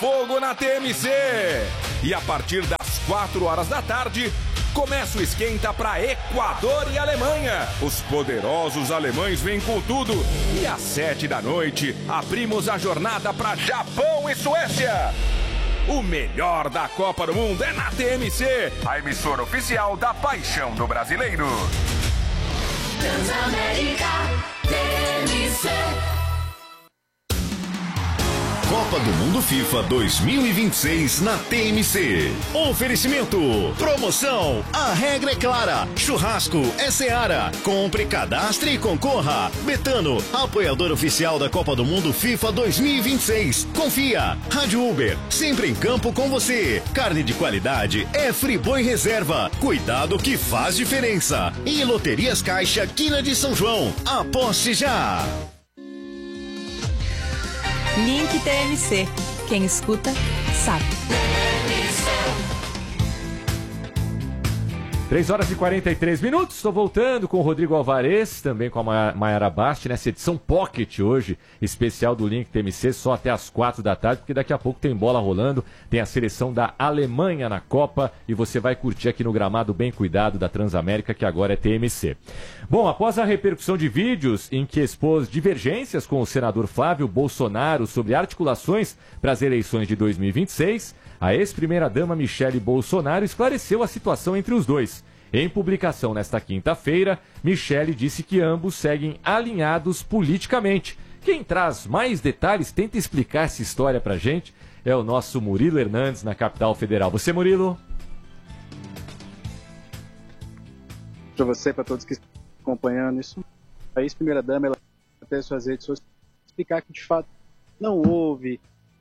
Fogo na TMC! E a partir das 4 horas da tarde, começa o esquenta para Equador e Alemanha. Os poderosos alemães vêm com tudo. E às 7 da noite, abrimos a jornada para Japão e Suécia. O melhor da Copa do Mundo é na TMC, a emissora oficial da paixão do brasileiro. Transamérica TMC. Copa do Mundo FIFA 2026 na TMC. Oferecimento. Promoção. A regra é clara. Churrasco é Seara. Compre, cadastre e concorra. Betano, apoiador oficial da Copa do Mundo FIFA 2026. Confia. Rádio Uber, sempre em campo com você. Carne de qualidade é Friboi Reserva. Cuidado que faz diferença. E Loterias Caixa Quina de São João. Aposte já. Link TMC. Quem escuta, sabe. 3 horas e 43 minutos, estou voltando com o Rodrigo Alvarez, também com a Mayara Basti, nessa edição Pocket hoje, especial do Link TMC, só até as 4 da tarde, porque daqui a pouco tem bola rolando, tem a seleção da Alemanha na Copa, e você vai curtir aqui no gramado bem cuidado da Transamérica, que agora é TMC. Bom, após a repercussão de vídeos em que expôs divergências com o senador Flávio Bolsonaro sobre articulações para as eleições de 2026, a ex-primeira-dama Michele Bolsonaro esclareceu a situação entre os dois. Em publicação nesta quinta-feira, Michele disse que ambos seguem alinhados politicamente. Quem traz mais detalhes, tenta explicar essa história pra gente, é o nosso Murilo Hernandes, na capital federal. Você, Murilo? Para você, para todos que estão acompanhando isso, a ex-primeira-dama, ela até suas redes sociais explicar que de fato não houve.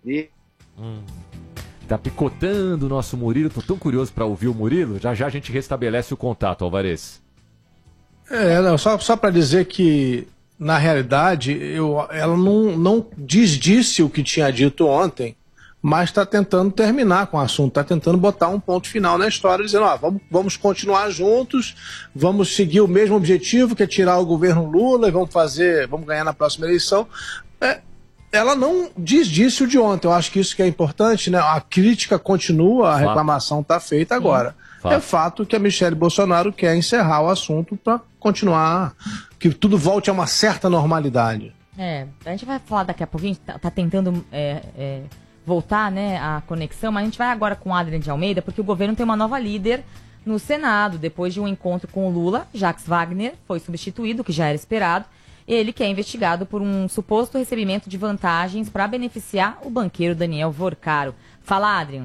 Tá picotando o nosso Murilo, tô tão curioso para ouvir o Murilo, já já a gente restabelece o contato, Alvarez. Não, só para dizer que, na realidade, ela não desdisse o que tinha dito ontem, mas está tentando terminar com o assunto, está tentando botar um ponto final na história, dizendo, vamos continuar juntos, vamos seguir o mesmo objetivo, que é tirar o governo Lula e vamos ganhar na próxima eleição. Ela não desdisse o de ontem, eu acho que isso que é importante, né? A crítica continua, a reclamação está feita agora. É fato que a Michele Bolsonaro quer encerrar o assunto para continuar, que tudo volte a uma certa normalidade. A gente vai falar daqui a pouquinho, tá tentando voltar, né, a conexão, mas a gente vai agora com Adrian de Almeida, porque o governo tem uma nova líder no Senado, depois de um encontro com o Lula. Jacques Wagner foi substituído, o que já era esperado. Ele que é investigado por um suposto recebimento de vantagens para beneficiar o banqueiro Daniel Vorcaro. Fala, Adrian.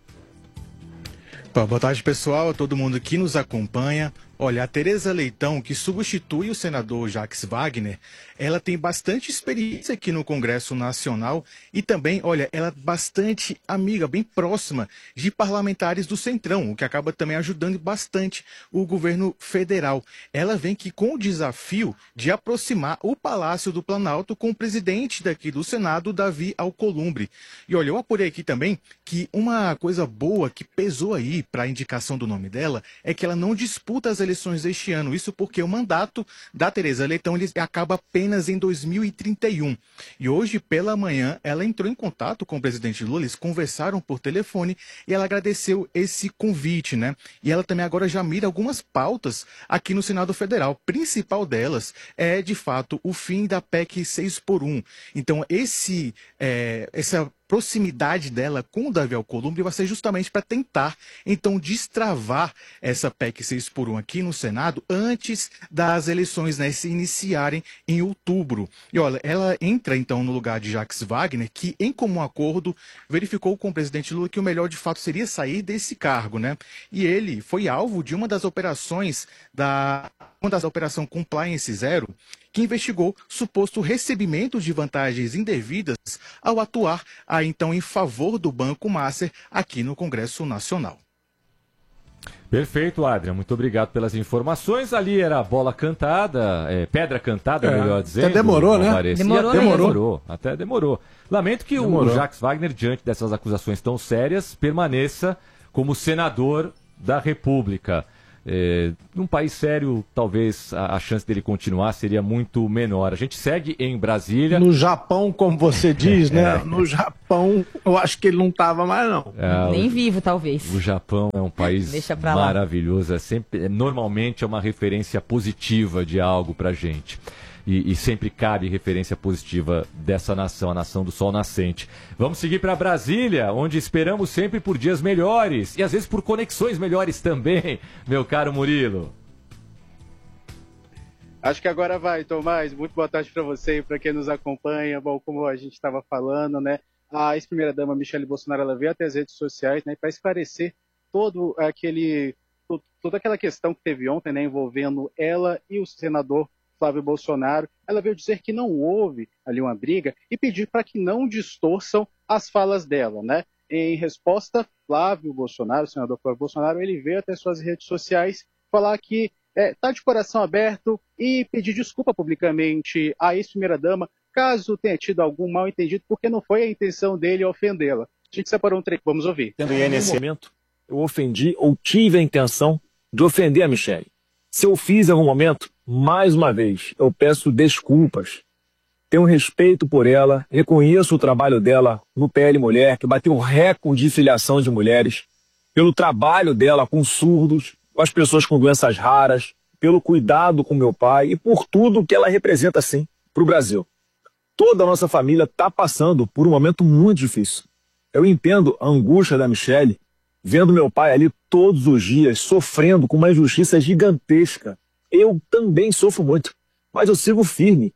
Boa tarde, pessoal, a todo mundo que nos acompanha. Olha, a Tereza Leitão, que substitui o senador Jacques Wagner, ela tem bastante experiência aqui no Congresso Nacional e também, olha, ela é bastante amiga, bem próxima de parlamentares do Centrão, o que acaba também ajudando bastante o governo federal. Ela vem aqui com o desafio de aproximar o Palácio do Planalto com o presidente daqui do Senado, Davi Alcolumbre. E olha, eu apurei aqui também que uma coisa boa que pesou aí para a indicação do nome dela é que ela não disputa as eleições deste ano. Isso porque o mandato da Tereza Leitão ele acaba apenas em 2031. E hoje, pela manhã, ela entrou em contato com o presidente Lula, eles conversaram por telefone e ela agradeceu esse convite, né? E ela também agora já mira algumas pautas aqui no Senado Federal. A principal delas é, de fato, o fim da PEC 6x1. Então, essa proximidade dela com o Davi Alcolumbre vai ser justamente para tentar, então, destravar essa PEC 6x1 aqui no Senado antes das eleições, né, se iniciarem em outubro. E olha, ela entra, então, no lugar de Jacques Wagner, que, em comum acordo, verificou com o presidente Lula que o melhor, de fato, seria sair desse cargo, né? E ele foi alvo de uma das operações da Operação Compliance Zero, que investigou suposto recebimento de vantagens indevidas ao atuar, então, em favor do Banco Master aqui no Congresso Nacional. Perfeito, Adrian. Muito obrigado pelas informações. Ali era bola cantada, pedra cantada, melhor dizendo. Até demorou, né? Até demorou. Lamento que o Jacques Wagner, diante dessas acusações tão sérias, permaneça como senador da República. Num país sério, talvez a chance dele continuar seria muito menor. A gente segue em Brasília. No Japão, como você diz, né? No Japão, eu acho que ele não estava mais, não. Nem vivo, talvez. O Japão é um país maravilhoso. Normalmente é uma referência positiva de algo pra gente. E sempre cabe referência positiva dessa nação, a nação do sol nascente. Vamos seguir para Brasília, onde esperamos sempre por dias melhores e às vezes por conexões melhores também, meu caro Murilo. Acho que agora vai, Tomás. Muito boa tarde para você e para quem nos acompanha. Bom, como a gente estava falando, né, a ex-primeira-dama Michele Bolsonaro, ela veio até as redes sociais, né, para esclarecer toda aquela questão que teve ontem, né, envolvendo ela e o senador Flávio Bolsonaro. Ela veio dizer que não houve ali uma briga e pedir para que não distorçam as falas dela, né? Em resposta, Flávio Bolsonaro, o senador Flávio Bolsonaro, ele veio até suas redes sociais falar que está de coração aberto e pedir desculpa publicamente à ex-primeira-dama, caso tenha tido algum mal entendido, porque não foi a intenção dele ofendê-la. A gente separou um trecho, vamos ouvir. Nesse momento, eu ofendi ou tive a intenção de ofender a Michele. Se eu fiz em algum momento, mais uma vez, eu peço desculpas. Tenho respeito por ela, reconheço o trabalho dela no PL Mulher, que bateu recorde de filiação de mulheres, pelo trabalho dela com surdos, com as pessoas com doenças raras, pelo cuidado com meu pai e por tudo que ela representa, sim, para o Brasil. Toda a nossa família está passando por um momento muito difícil. Eu entendo a angústia da Michele, vendo meu pai ali todos os dias, sofrendo com uma injustiça gigantesca. Eu também sofro muito, mas eu sigo firme.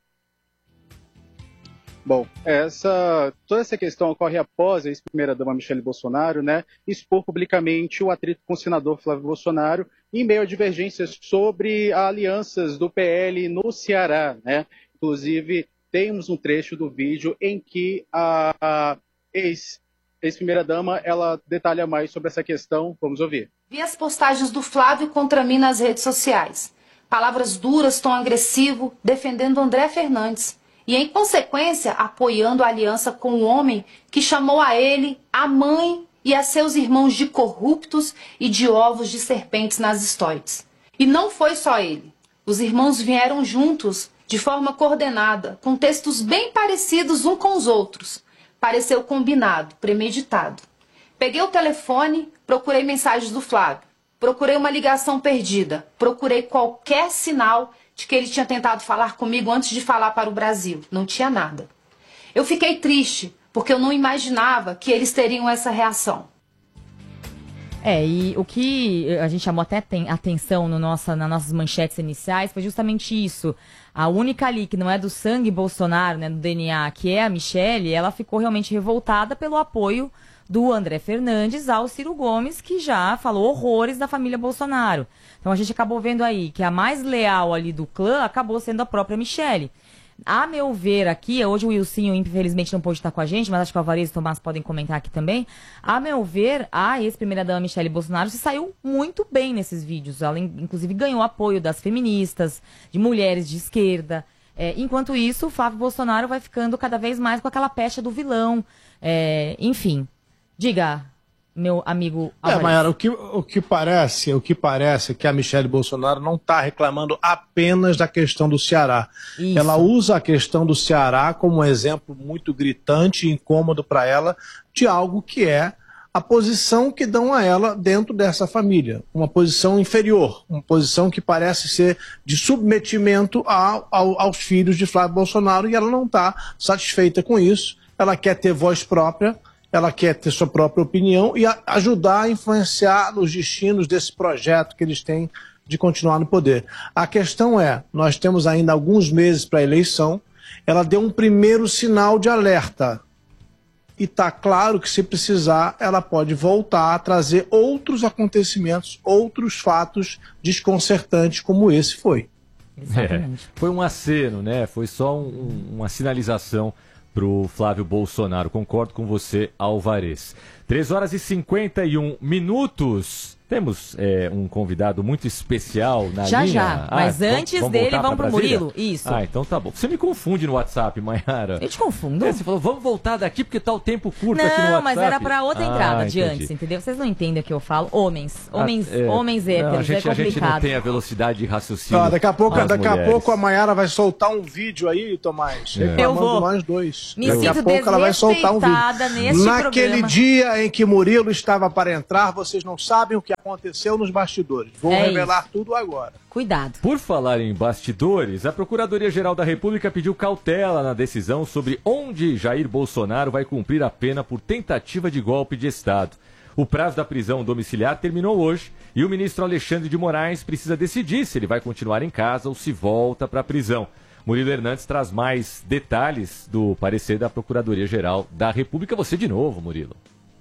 Bom, toda essa questão ocorre após a ex-primeira-dama Michele Bolsonaro, né, expor publicamente o atrito com o senador Flávio Bolsonaro em meio a divergências sobre alianças do PL no Ceará, né? Inclusive, temos um trecho do vídeo em que a ex-primeira-dama, ela detalha mais sobre essa questão. Vamos ouvir. Vi as postagens do Flávio contra mim nas redes sociais. Palavras duras, tom agressivo, defendendo André Fernandes. E, em consequência, apoiando a aliança com um homem que chamou a ele, a mãe e a seus irmãos de corruptos e de ovos de serpentes nas stories. E não foi só ele. Os irmãos vieram juntos, de forma coordenada, com textos bem parecidos uns com os outros. Pareceu combinado, premeditado. Peguei o telefone, procurei mensagens do Flávio. Procurei uma ligação perdida. Procurei qualquer sinal de que ele tinha tentado falar comigo antes de falar para o Brasil. Não tinha nada. Eu fiquei triste, porque eu não imaginava que eles teriam essa reação. E o que a gente chamou até atenção nas nossas manchetes iniciais foi justamente isso. A única ali que não é do sangue Bolsonaro, né, do DNA, que é a Michele, ela ficou realmente revoltada pelo apoio do André Fernandes ao Ciro Gomes, que já falou horrores da família Bolsonaro. Então a gente acabou vendo aí que a mais leal ali do clã acabou sendo a própria Michele. A meu ver aqui, hoje o Wilsinho infelizmente não pôde estar com a gente, mas acho que o Alvarez e o Tomás podem comentar aqui também. A meu ver, a ex-primeira-dama Michele Bolsonaro se saiu muito bem nesses vídeos. Ela inclusive ganhou apoio das feministas, de mulheres de esquerda. Enquanto isso, o Flávio Bolsonaro vai ficando cada vez mais com aquela pecha do vilão. Enfim, diga, meu amigo Alvarez. Mayara, o que parece é que a Michele Bolsonaro não está reclamando apenas da questão do Ceará. Isso. Ela usa a questão do Ceará como um exemplo muito gritante e incômodo para ela de algo que é a posição que dão a ela dentro dessa família. Uma posição inferior, uma posição que parece ser de submetimento aos filhos de Flávio Bolsonaro, e ela não está satisfeita com isso. Ela quer ter voz própria, ela quer ter sua própria opinião e ajudar a influenciar nos destinos desse projeto que eles têm de continuar no poder. A questão é, nós temos ainda alguns meses para a eleição, ela deu um primeiro sinal de alerta. E está claro que, se precisar, ela pode voltar a trazer outros acontecimentos, outros fatos desconcertantes como esse foi. Foi um aceno, né? Foi só uma sinalização para o Flávio Bolsonaro. Concordo com você, Alvarez. 3 horas e 51 minutos. Temos um convidado muito especial na já, linha. Já, mas antes dele vamos pro Brasília? Murilo. Isso. Então tá bom. Você me confunde no WhatsApp, Mayara. Eu te confundo? Você falou, vamos voltar daqui porque tá o tempo curto aqui no WhatsApp. Não, mas era pra outra entrada de entendi. antes, entendeu? Vocês não entendem o que eu falo. Homens héteros, não, é complicado. A gente não tem a velocidade de raciocínio. Daqui a pouco a Mayara vai soltar um vídeo aí, Tomás, reclamando nós dois. Daqui a pouco ela vai soltar um vídeo. Naquele dia em que Murilo estava para entrar, vocês não sabem o que aconteceu nos bastidores. Vou revelar tudo agora. Cuidado. Por falar em bastidores, a Procuradoria-Geral da República pediu cautela na decisão sobre onde Jair Bolsonaro vai cumprir a pena por tentativa de golpe de Estado. O prazo da prisão domiciliar terminou hoje e o ministro Alexandre de Moraes precisa decidir se ele vai continuar em casa ou se volta para a prisão. Murilo Hernandes traz mais detalhes do parecer da Procuradoria-Geral da República. Você de novo, Murilo.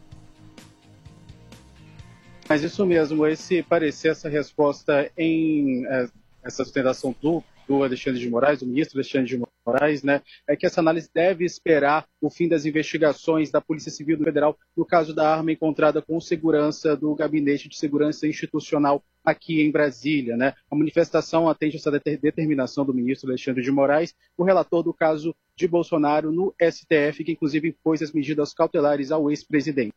Mas isso mesmo, esse parecer, essa resposta em essa sustentação do Alexandre de Moraes, do ministro Alexandre de Moraes, né, é que essa análise deve esperar o fim das investigações da Polícia Civil Federal no caso da arma encontrada com segurança do Gabinete de Segurança Institucional aqui em Brasília, né? A manifestação atende essa determinação do ministro Alexandre de Moraes, o relator do caso de Bolsonaro no STF, que inclusive impôs as medidas cautelares ao ex-presidente.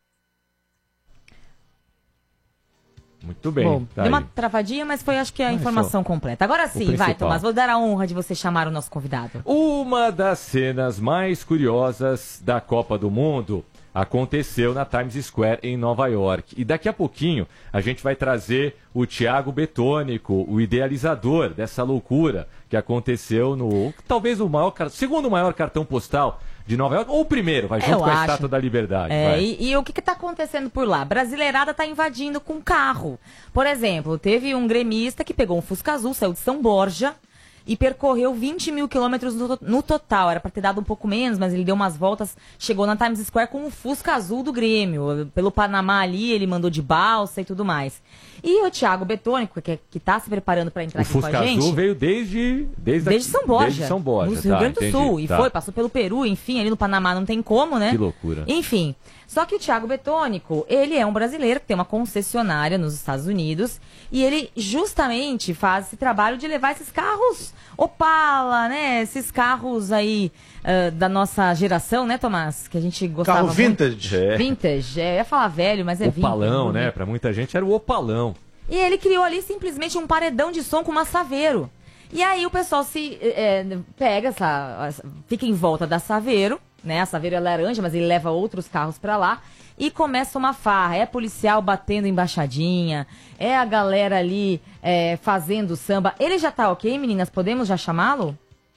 Muito bem. Bom, deu uma travadinha, mas foi acho que a informação completa. Agora sim, vai, Tomás, vou dar a honra de você chamar o nosso convidado. Uma das cenas mais curiosas da Copa do Mundo aconteceu na Times Square em Nova York. E daqui a pouquinho a gente vai trazer o Thiago Betônico, o idealizador dessa loucura que aconteceu no, talvez segundo maior cartão postal de Nova York, ou o primeiro, vai junto com a Estátua da Liberdade. E o que está acontecendo por lá? Brasileirada está invadindo com carro. Por exemplo, teve um gremista que pegou um Fusca Azul, saiu de São Borja e percorreu 20 mil quilômetros no total. Era para ter dado um pouco menos, mas ele deu umas voltas, chegou na Times Square com o Fusca Azul do Grêmio. Pelo Panamá ali, ele mandou de balsa e tudo mais. E o Thiago Betônico, que está se preparando para entrar aqui com a gente... O Fusca Azul veio desde São Borja. Desde São Borja, no Rio Grande do Sul. E passou pelo Peru, enfim, ali no Panamá não tem como, né? Que loucura. Enfim, só que o Thiago Betônico, ele é um brasileiro que tem uma concessionária nos Estados Unidos e ele justamente faz esse trabalho de levar esses carros Opala, né? Esses carros aí da nossa geração, né, Tomás? Que a gente gostava muito. Carro vintage. Vintage. Eu ia falar velho, mas é vintage. Opalão, né? Pra muita gente era o Opalão. E ele criou ali simplesmente um paredão de som com uma Saveiro. E aí o pessoal pega fica em volta da Saveiro, né? A Saveiro é laranja, mas ele leva outros carros pra lá. E começa uma farra, é policial batendo embaixadinha, é a galera ali fazendo samba. Ele já tá ok, meninas? Podemos já chamá-lo?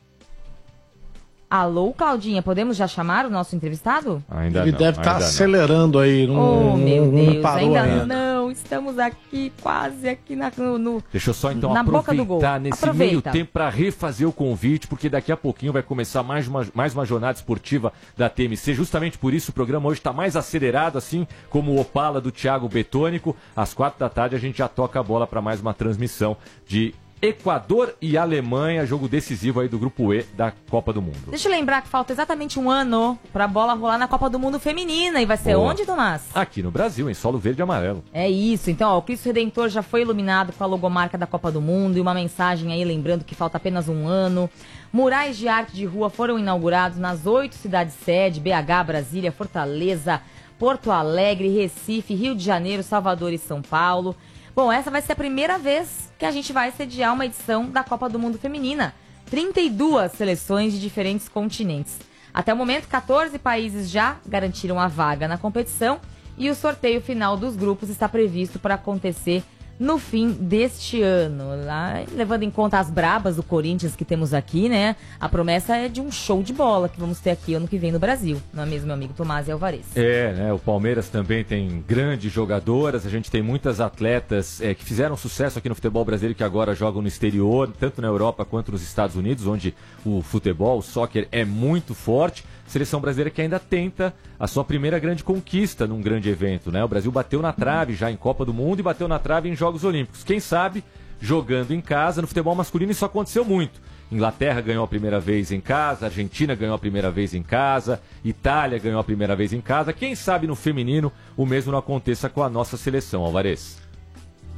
Alô, Claudinha, podemos já chamar o nosso entrevistado? Ainda Ele não. deve estar acelerando aí. Meu Deus, não parou ainda não. Estamos aqui, quase aqui no Deixa eu só então na boca do gol. aproveitar nesse meio tempo para refazer o convite, porque daqui a pouquinho vai começar mais uma jornada esportiva da TMC. Justamente por isso o programa hoje está mais acelerado, assim como o Opala do Thiago Betônico. Às 4 da tarde a gente já toca a bola para mais uma transmissão de Equador e Alemanha, jogo decisivo aí do Grupo E da Copa do Mundo. Deixa eu lembrar que falta exatamente um ano pra bola rolar na Copa do Mundo Feminina. E vai ser onde, Tomás? Aqui no Brasil, em solo verde e amarelo. É isso. Então, o Cristo Redentor já foi iluminado com a logomarca da Copa do Mundo e uma mensagem aí lembrando que falta apenas um ano. Murais de arte de rua foram inaugurados nas 8 cidades-sede, BH, Brasília, Fortaleza, Porto Alegre, Recife, Rio de Janeiro, Salvador e São Paulo. Bom, essa vai ser a primeira vez que a gente vai sediar uma edição da Copa do Mundo Feminina. 32 seleções de diferentes continentes. Até o momento, 14 países já garantiram a vaga na competição e o sorteio final dos grupos está previsto para acontecer no fim deste ano. Levando em conta as brabas do Corinthians que temos aqui, né? A promessa é de um show de bola que vamos ter aqui ano que vem no Brasil. Não é mesmo, meu amigo Tomás e Alvarez? Né? O Palmeiras também tem grandes jogadoras. A gente tem muitas atletas que fizeram sucesso aqui no futebol brasileiro que agora jogam no exterior, tanto na Europa quanto nos Estados Unidos, onde o futebol, o soccer é muito forte. Seleção brasileira que ainda tenta a sua primeira grande conquista num grande evento, né? O Brasil bateu na trave já em Copa do Mundo e bateu na trave em Jogos Olímpicos. Quem sabe, jogando em casa, no futebol masculino isso aconteceu muito. Inglaterra ganhou a primeira vez em casa, Argentina ganhou a primeira vez em casa, Itália ganhou a primeira vez em casa. Quem sabe no feminino o mesmo não aconteça com a nossa seleção, Alvarez?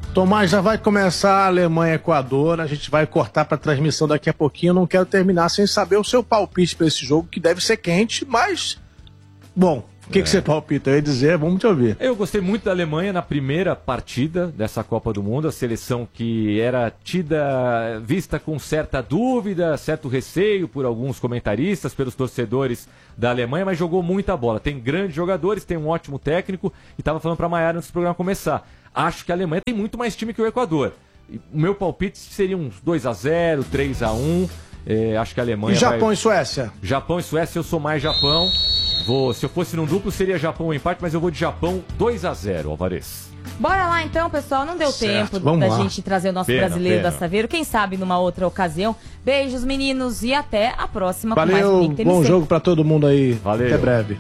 Tomás, já vai começar a Alemanha-Equador, a gente vai cortar para transmissão daqui a pouquinho. Eu não quero terminar sem saber o seu palpite para esse jogo, que deve ser quente, mas... Bom, o que você palpita? Eu ia dizer, vamos te ouvir. Eu gostei muito da Alemanha na primeira partida dessa Copa do Mundo, a seleção que era vista com certa dúvida, certo receio por alguns comentaristas, pelos torcedores da Alemanha, mas jogou muita bola. Tem grandes jogadores, tem um ótimo técnico, e estava falando para a Maiara antes do programa começar. Acho que a Alemanha tem muito mais time que o Equador. O meu palpite seria uns 2-0, 3-1. Acho que a Alemanha E Japão e Suécia? Japão e Suécia, eu sou mais Japão. Se eu fosse num duplo, seria Japão empate, mas eu vou de Japão 2-0, Alvarez. Bora lá então, pessoal. Não deu tempo da gente trazer o nosso brasileiro da Saveiro. Quem sabe numa outra ocasião. Beijos, meninos, e até a próxima. Valeu, com mais um Link TMC. Bom jogo pra todo mundo aí. Valeu. Até breve.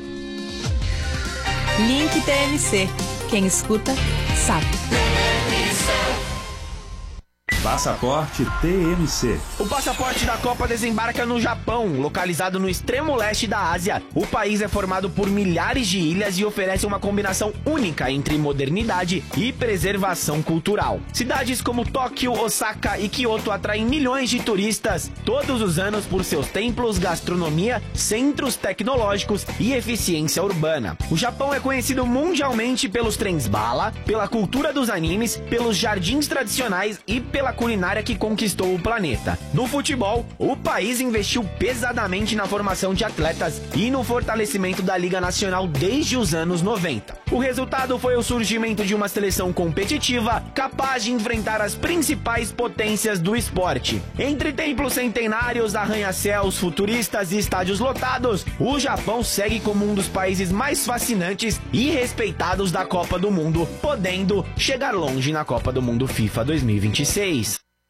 Link TMC. Quem escuta, sabe. Passaporte TMC. O passaporte da Copa desembarca no Japão, localizado no extremo leste da Ásia. O país é formado por milhares de ilhas e oferece uma combinação única entre modernidade e preservação cultural. Cidades como Tóquio, Osaka e Kyoto atraem milhões de turistas todos os anos por seus templos, gastronomia, centros tecnológicos e eficiência urbana. O Japão é conhecido mundialmente pelos trens bala, pela cultura dos animes, pelos jardins tradicionais e pela culinária que conquistou o planeta. No futebol, o país investiu pesadamente na formação de atletas e no fortalecimento da Liga Nacional desde os anos 90. O resultado foi o surgimento de uma seleção competitiva capaz de enfrentar as principais potências do esporte. Entre templos centenários, arranha-céus futuristas e estádios lotados, o Japão segue como um dos países mais fascinantes e respeitados da Copa do Mundo, podendo chegar longe na Copa do Mundo FIFA 2026.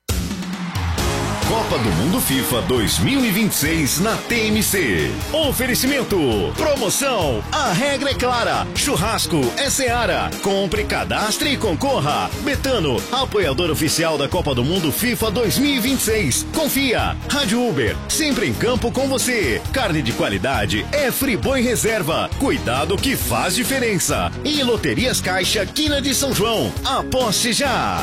Copa do Mundo FIFA 2026 na TMC. Oferecimento. Promoção. A regra é clara. Churrasco é Seara. Compre, cadastre e concorra. Betano, apoiador oficial da Copa do Mundo FIFA 2026. Confia. Rádio Uber, sempre em campo com você. Carne de qualidade é Friboi Reserva. Cuidado que faz diferença. E Loterias Caixa Quina de São João. Aposte já.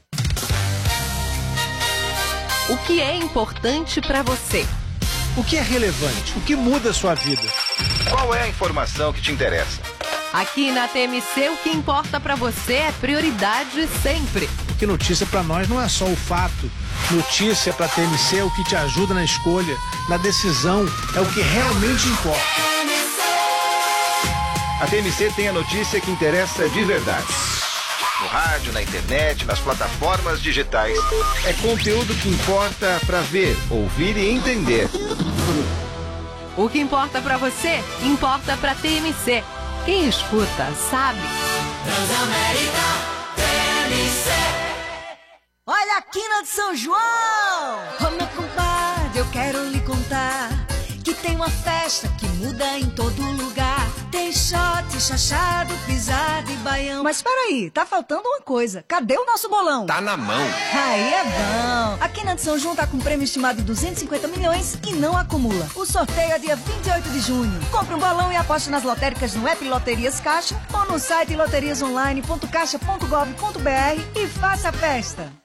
O que é importante para você? O que é relevante? O que muda a sua vida? Qual é a informação que te interessa? Aqui na TMC, o que importa para você é prioridade sempre. Porque notícia para nós não é só o fato. Notícia para TMC é o que te ajuda na escolha, na decisão, é o que realmente importa. A TMC tem a notícia que interessa de verdade. No rádio, na internet, nas plataformas digitais. É conteúdo que importa para ver, ouvir e entender. O que importa para você, importa para TMC. Quem escuta, sabe. Transamérica TMC. Olha a Quina de São João! Ô meu compadre, eu quero lhe contar que tem uma festa que muda em todo lugar. Tem shot, chachado, pisado e baião. Mas peraí, tá faltando uma coisa. Cadê o nosso bolão? Tá na mão. Aí é bom. A Quina de São João tá com um prêmio estimado de 250 milhões e não acumula. O sorteio é dia 28 de junho. Compre um bolão e aposte nas lotéricas no app Loterias Caixa ou no site loteriasonline.caixa.gov.br e faça a festa.